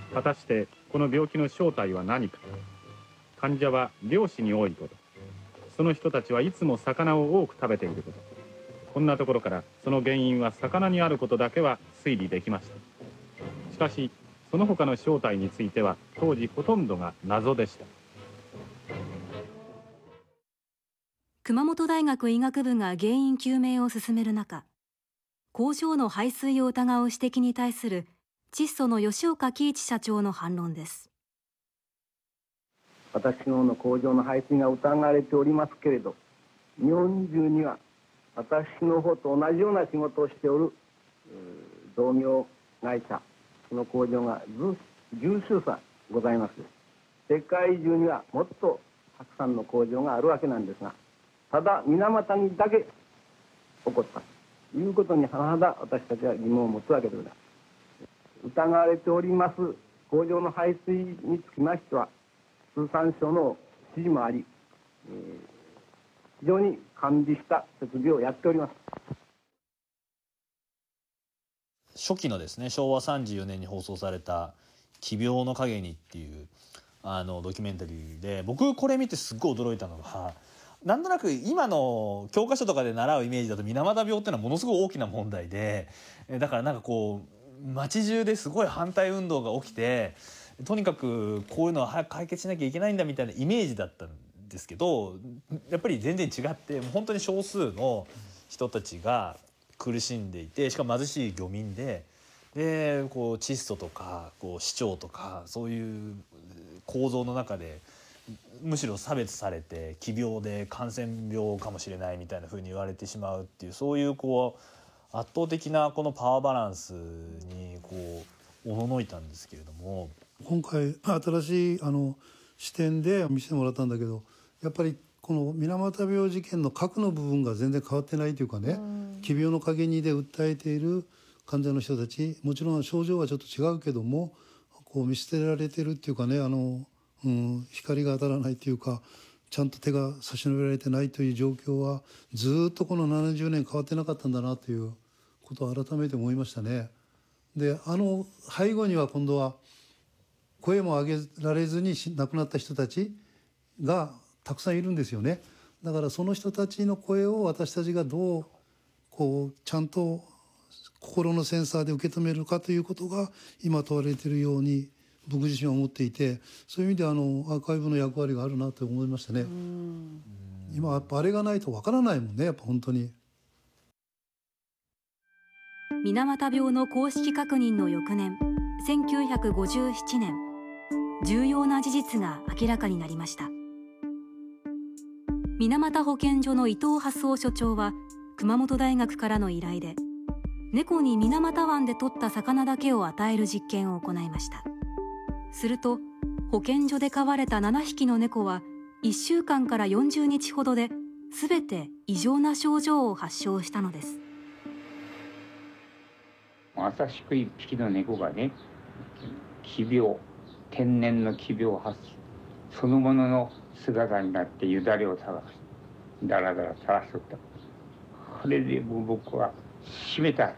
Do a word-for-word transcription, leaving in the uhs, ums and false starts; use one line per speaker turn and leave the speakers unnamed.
果たしてこの病気の正体は何か。患者は漁師に多いこと、その人たちはいつも魚を多く食べていること、こんなところからその原因は魚にあることだけは推理できました。しかしその他の正体については当時ほとんどが謎でした。
熊本大学医学部が原因究明を進める中、工場の排水を疑う指摘に対する窒素の吉岡喜一社長の反論です。
私の方の工場の排水が疑われておりますけれど、日本中には私の方と同じような仕事をしておる同業会社、その工場が十数社ございます。世界中にはもっとたくさんの工場があるわけなんですが、ただ水俣にだけ起こったということに甚だ私たちは疑問を持つわけでございます。疑われております工場の排水につきましては通産省の指示もあり、えー、非常に完備した設備をやっております。
初期のですね、しょうわさんじゅうよねんに放送された「奇病の影に」っていうあのドキュメンタリーで、僕これ見てすっごい驚いたのが、なんとなく今の教科書とかで習うイメージだと水俣病っていうのはものすごい大きな問題で、だからなんかこう街中ですごい反対運動が起きて、とにかくこういうのは早く解決しなきゃいけないんだみたいなイメージだったんですけど、やっぱり全然違って、もう本当に少数の人たちが苦しんでいて、しかも貧しい漁民で、でこう窒素とかこう市長とかそういう構造の中でむしろ差別されて奇病で感染病かもしれないみたいな風に言われてしまうっていう、そういうこう圧倒的なこのパワーバランスにこうおののいたんですけれども、
今回新しいあの視点で見せてもらったんだけど、やっぱりこの水俣病事件の核の部分が全然変わってないというかね、奇病の陰にで訴えている患者の人たち、もちろん症状はちょっと違うけども、こう見捨てられてるっていうかね、あのうん、光が当たらないというか、ちゃんと手が差し伸べられてないという状況はずっとこのななじゅうねん変わってなかったんだなということを改めて思いましたね。で、あの背後には今度は声も上げられずに亡くなった人たちがたくさんいるんですよね。だからその人たちの声を私たちがどうこうちゃんと心のセンサーで受け止めるかということが今問われているように僕自身は思っていて、そういう意味であのアーカイブの役割があるなと思いましたね。今やっぱあれがないとわからないもんね、やっぱ本当に。
水俣病の公式確認の翌年せんきゅうひゃくごじゅうななねん、重要な事実が明らかになりました。水俣保健所の伊藤蓮夫所長は熊本大学からの依頼で、猫に水俣湾で取った魚だけを与える実験を行いました。すると保健所で飼われたななひきの猫はいっしゅうかんからよんじゅうにちほどで全て異常な症状を発症したのです。
まさしく一匹の猫がね、奇病、天然の奇病を発すそのものの姿になってよだれを垂らす、だらだら垂らしとった。これでもう僕は閉めた。